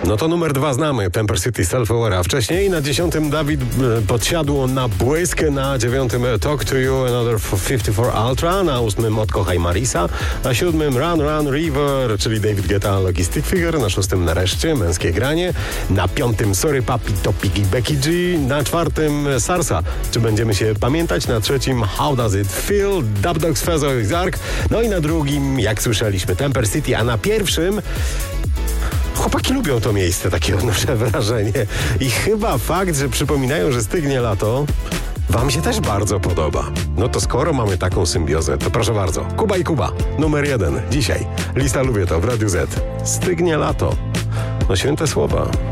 No to numer 2 znamy, Temper City Self-Aware, a wcześniej na 10 Dawid podsiadł na błysk, na 9 Talk to You Another 54 Ultra, na 8 Odkochaj Marisa, na 7 Run Run River, czyli David Guetta Logistic Figure, na 6 Nareszcie Męskie Granie, na 5 Sorry Papi Topik i Becky G, na 4 Sarsa, Czy będziemy się pamiętać, na 3 How Does It Feel, Dub Dogs Fezo i Zark, no i na 2, jak słyszeliśmy, Temper City, a na 1 chłopaki lubią to miejsce, takie odnoszę wrażenie. I chyba fakt, że przypominają, że stygnie lato, wam się też bardzo podoba. No to skoro mamy taką symbiozę, to proszę bardzo. Kuba i Kuba, numer 1. Dzisiaj. Lista Lubię to w Radiu Z. Stygnie lato. No święte słowa.